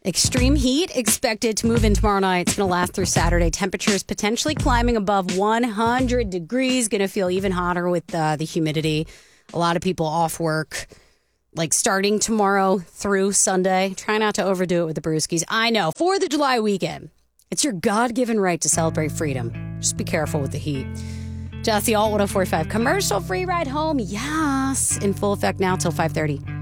Extreme heat expected to move in tomorrow night. It's going to last through Saturday. Temperatures potentially climbing above 100 degrees. Going to feel even hotter with the humidity. A lot of people off work, like starting tomorrow through Sunday. Try not to overdo it with the brewskis. I know. 4th of July weekend. It's your God-given right to celebrate freedom. Just be careful with the heat. Just the Alt 1045 commercial free ride home. Yes. In full effect now till 5:30.